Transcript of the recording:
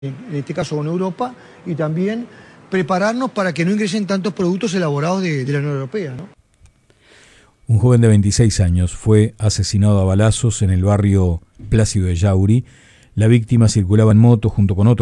en este caso con Europa, y también prepararnos para que no ingresen tantos productos elaborados de la Unión Europea, ¿no? Un joven de 26 años fue asesinado a balazos en el barrio Plácido de Yauri. La víctima circulaba en moto junto con otro